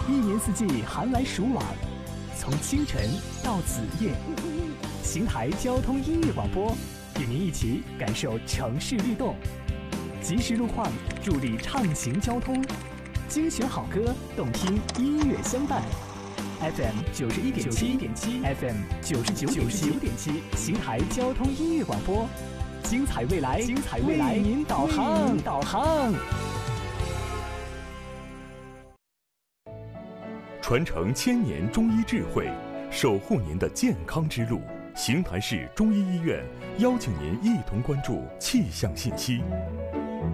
一年四季寒来暑往，从清晨到子夜，邢台交通音乐广播与您一起感受城市律动，及时路况助力畅行交通，精选好歌，动听音乐相伴。FM 91.7 FM 99.7，邢台交通音乐广播，精彩未来，为您导航。 传承千年中医智慧，守护您的健康之路。邢台市中医医院邀请您一同关注气象信息。